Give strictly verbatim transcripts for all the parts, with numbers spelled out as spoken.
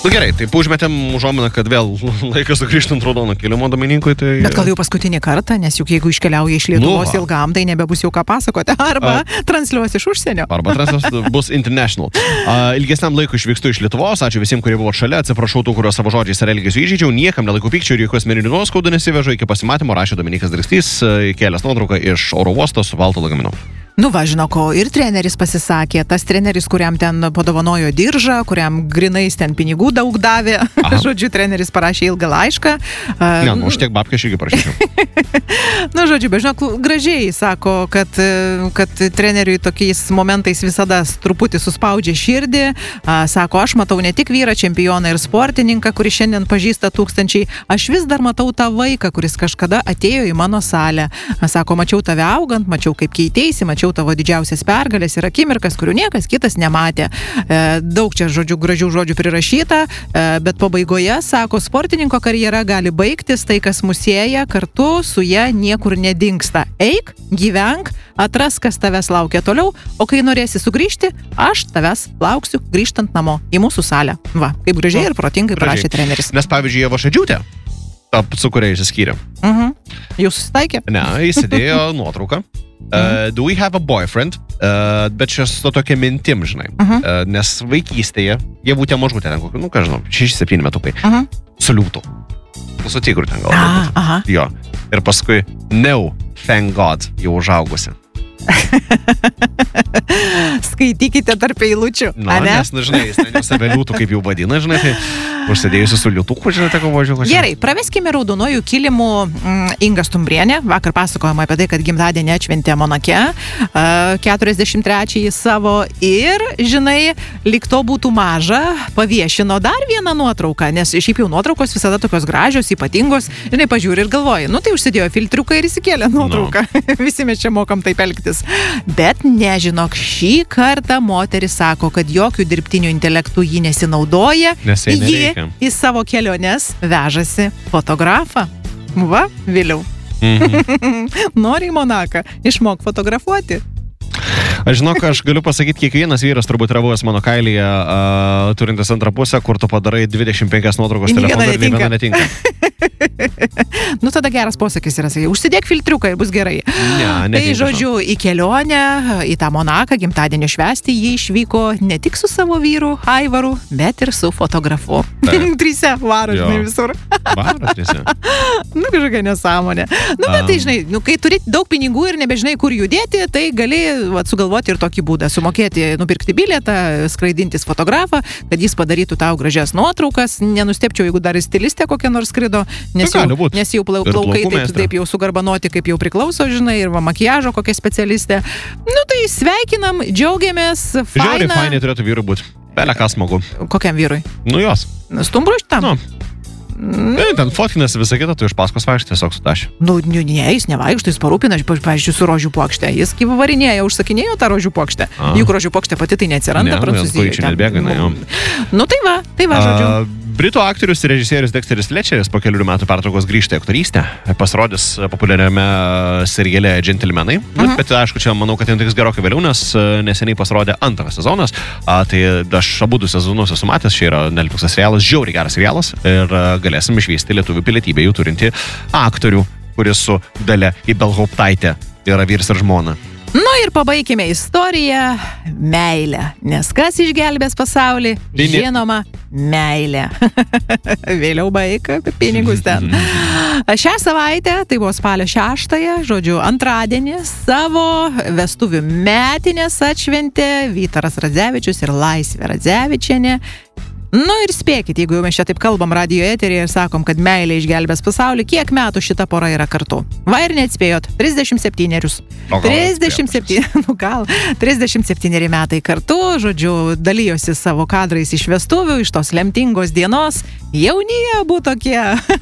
Nu gerai, tai užmetėm užuominą, kad vėl laikas sugrįžti ant raudono kilimo Dominikui, tai... Bet gal jau paskutinį kartą, nes juk jeigu iškeliauja iš Lietuvos Nu, ilgam, tai nebebus jau ką pasakoti. Arba A. transliuos iš užsienio. Arba transliuos bus international. Uh, ilgesniam laikui išvykstu iš Lietuvos, ačiū visiems, kurie buvo šalia, atsiprašau tų, kuriuos savo žodžiais ar elgesiu įžeidžiau, niekam nelaikų pykčių ir jokių asmeninių nuoskaudų nesivežu, iki pasimatymo rašė Dominikas Dragstys, įkėlęs nuotrauką iš oro uosto su baltu lagaminu. Nu va, žinoko, ir treneris pasisakė, tas treneris, kuriam ten padovanojo diržą, kuriam grinais ten pinigų daug davė. Žodžiu, treneris parašė ilgą laišką. Ne, nu, už tiek babkę aš irgi parašyčiau. Nu, žodžiu, bet žinok, gražiai sako, kad, kad treneriui tokiais momentais visada truputį suspaudžia širdį. Sako, aš matau ne tik vyrą čempioną ir sportininką, kurį šiandien pažįsta tūkstančiai, aš vis dar matau tą vaiką, kuris kažkada atėjo į mano salę. Sako, mačiau tave augant, mačiau kaip keiteisi, mačiau tavo didžiausias pergalės ir akimirkas, kurių niekas kitas nematė. E, daug čia žodžių, gražių žodžių prirašyta, e, bet pabaigoje, sako, sportininko karjera gali baigtis, tai kas mus sieja, kartu su ja niekur nedingsta. Eik, gyvenk, atras, kas tavęs laukia toliau, o kai norėsi sugrįžti, aš tavęs lauksiu grįžtant namo į mūsų salę. Va, kaip gražiai ir protingai parašė treneris. Nes pavyzdžiui, Ieva Šadžiūtė, su kuria išsiskyrė. Mhm. Jūs susitaikė? Ne, įsidėjo nuotrauką. Uh, do we have a boyfriend? Uh, bet čia su tokia mintim, žinai. Uh-huh. Uh, nes vaikystėje, jie būtė mažutė, ten kokiu, nu ką žinau, šeši septyni metukai. Uh-huh. Su liūtu. Su tigru ten gal. Ah, aha. Jo. Ir paskui, no, thank God, jau užaugusi. Skaitykite tarp eilučių. Na, nes, nu, žinai, jis ten jau save liūtų, kaip jau vadina, žinai, tai užsidėjusi su liūtuku, žinai, teko važiuoju. Gerai, praveskime raudonojų kilimų mm, Inga Stumbrienė. Vakar pasakojama apie tai, kad gimtadienį atšventė Monake, uh, keturiasdešimt trečiąjį savo ir, žinai, lyg to būtų maža, paviešino dar vieną nuotrauką, nes šiaip jau nuotraukos visada tokios gražios, ypatingos, žinai, pažiūri ir galvoji, nu tai užsidėjo filtriuką ir įsikėlė nuotrauką. No. Visi mes čia mokam taip elgtis. Bet nežinok, šį kartą moteris sako, kad jokių dirbtinių intelektų ji nesinaudoja. Nes jai ji į savo keliones vežasi fotografą. Va, vėliau. Mhm. Nori į Monaką, išmok fotografuoti. Aš žinok, aš galiu pasakyti, kiekvienas vyras turbūt yra buvęs mano kailyje, uh, turintis antrą pusę, kur tu padarai dvidešimt penkias nuotraukos telefoną ir nė viena netinka. Nu, tada geras posakis yra, sakai, užsidėk filtriuką ir bus gerai. Ne, tai, žodžiu, į kelionę, į tą Monaką, gimtadienio švęsti, jį išvyko ne tik su savo vyru, Aivaru, bet ir su fotografu. Trise varo, žinai, visur. Varo, trise. Nu, kažkokia nesąmonė. Nu, bet tai, žinai, nu, kai turi daug pinigų ir nebežinai, kur judėti, tai gali vat, sugalvoti ir tokį būdą. Sumokėti, nupirkti bilietą, skraidintis fotografą, kad jis padarytų tau gražias nuotraukas. Nenustepčiau, jeigu dar stilistė kokia nors skrido, nes jau, nes jau plau, plaukai taip, taip jau sugarbanoti, kaip jau priklauso, žinai, ir va, makiažo kokia specialistė. Nu, tai sveikinam, džiaugiamės, faina. Žiauriai fainai turėtų vyrui būti. Belė ką smagu. Kokiam vyrui? Nu, jos. Stumbrų šitam? Nu. Ne, ten fotkinasi visą kitą, tu iš paskos vaikštai tiesiog su taši. Nu, ne, jis nevaikštai, jis parūpina, pavyzdžiui, su rožių puokšte. Jis kaip varinėja, užsakinėjo tą rožių puokštę. A. Juk rožių puokštė pati tai neatsiranda ne, Prancūzijoje. Ne, nebėga, ne, jau. Nu, tai va, tai va, žodžiu. A, Britų aktorius ir režisierius Dexteris Fletcheris po kelių metų pertraukos grįžta į aktorystę. Pasirodys populiariame seriale Džentelmenai. Uh-huh. Bet aišku, čia manau, kad tai gerokai vėliau, nes neseniai pasirodė antras sezonas. A, tai aš abu du sezonus esu matęs, čia yra Netflix'as serialas, žiauriai geras serialas. Ir galėsim išvysti lietuvių pilietybę jų turinti aktorių, kuris su Dalia Ibelhauptaitė yra vyras ir žmona. Nu ir pabaikime istoriją meilę. Nes kas išgelbės pasaulį? Žinoma, meilė. Vėliau baig apie pinigus ten. Šią savaitę, tai buvo spalio šeštąją, žodžiu, antradienį, savo vestuvių metinės atšventė Vytaras Radzevičius ir Laisvė Radzevičienė. Nu ir spėkit, jeigu jau mes čia taip kalbam radijo eteryje ir sakom, kad meilė išgelbės pasaulį, kiek metų šita pora yra kartu? Va ir neatspėjot, trisdešimt septynerius. trisdešimt septyni, nu gal, trisdešimt septyneri metai kartu, žodžiu, dalyjosi savo kadrais iš vestuvių, iš tos lemtingos dienos. Jaunie abu tokie.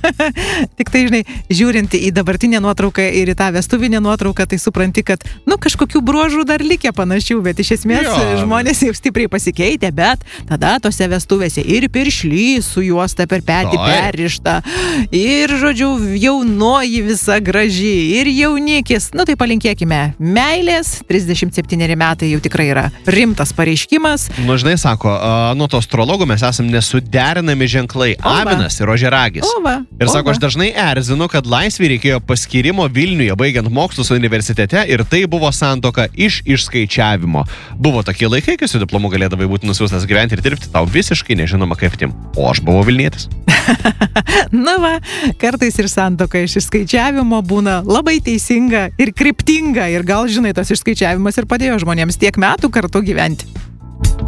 Tik tai, žinai, žiūrint į dabartinę nuotrauką ir į tą vestuvinę nuotrauką, tai supranti, kad, nu, kažkokių bruožų dar likę panašių, bet iš esmės jo. Žmonės jau stipriai pasikeitė, bet tada tose vestuvėse pusė. Ir piršlys su juosta per petį Oi. perrišta. Ir, žodžiu, jaunoji visa graži. Ir jaunikis. Nu tai palinkėkime meilės. trisdešimt septyneri metai jau tikrai yra rimtas pareiškimas. Nu, žinai, sako, nuo to astrologų mes esam nesuderinami ženklai. Ova. Avinas ir ožiaragis. Ova, Ir sako, ova. aš dažnai erzinu, kad laisvį reikėjo paskirimo Vilniuje, baigiant mokslus universitete, ir tai buvo santuoka iš išskaičiavimo. Buvo tokie laikai, kai su diplomu galėdavai būti nusiųstas gyventi ir dirbti tau visiškai nežinoma kaip tim. O aš buvau Vilnietis. Na va, kartais ir santuoka iš išskaičiavimo būna labai teisinga ir kryptinga. Ir gal, žinai, tas išskaičiavimas ir padėjo žmonėms tiek metų kartu gyventi.